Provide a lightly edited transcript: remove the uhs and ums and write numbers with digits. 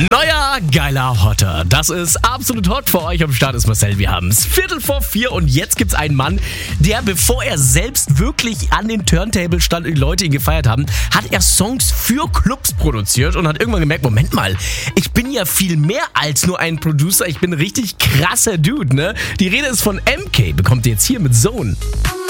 Neuer, geiler Hotter. Das ist absolut hot für euch. Am Start ist Marcel. Wir haben es 3:45 und jetzt gibt's einen Mann, der, bevor er selbst wirklich an den Turntable stand und die Leute ihn gefeiert haben, hat er Songs für Clubs produziert und hat irgendwann gemerkt, Moment mal, ich bin ja viel mehr als nur ein Producer. Ich bin ein richtig krasser Dude, ne? Die Rede ist von MK. Bekommt ihr jetzt hier mit Zone.